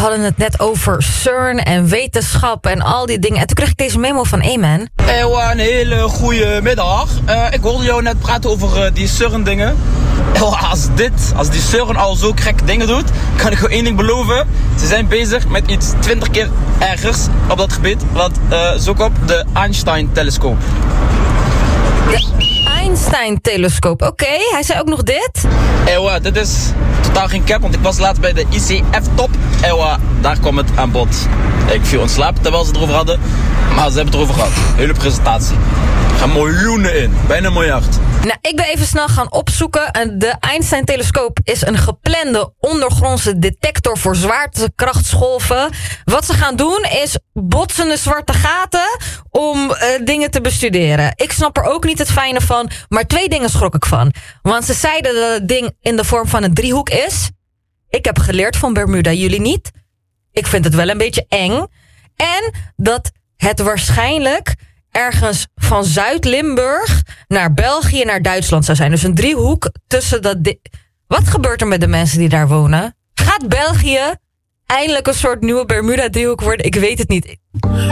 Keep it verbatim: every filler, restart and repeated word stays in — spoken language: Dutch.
hadden het net over CERN en wetenschap en al die dingen. En toen kreeg ik deze memo van Amen. Ewa, een hele goede middag. Uh, ik hoorde jou net praten over uh, die CERN dingen. Ewa, als dit, als die CERN al zo gekke dingen doet, kan ik gewoon één ding beloven. Ze zijn bezig met iets twintig keer ergers op dat gebied. Want uh, zoek op de Einstein-telescoop. De Einstein-telescoop, oké. Okay. Hij zei ook nog dit. Ewa, dit is totaal geen cap, want ik was laatst bij de I C F-top. Ewa, daar kwam het aan bod. Ik viel in slaap terwijl ze het erover hadden. Maar ze hebben het erover gehad. Hele presentatie. Er gaan miljoenen in. Bijna een miljard. Nou, ik ben even snel gaan opzoeken. De Einstein-telescoop is een geplande ondergrondse detector voor zwaartekrachtsgolven. Wat ze gaan doen is botsende zwarte gaten om uh, dingen te bestuderen. Ik snap er ook niet het fijne van, maar twee dingen schrok ik van. Want ze zeiden dat het ding in de vorm van een driehoek is. Ik heb geleerd van Bermuda, jullie niet. Ik vind het wel een beetje eng. En dat het waarschijnlijk ergens van Zuid-Limburg naar België naar Duitsland zou zijn. Dus een driehoek tussen dat... Di- Wat gebeurt er met de mensen die daar wonen? Gaat België eindelijk een soort nieuwe Bermuda-driehoek worden? Ik weet het niet.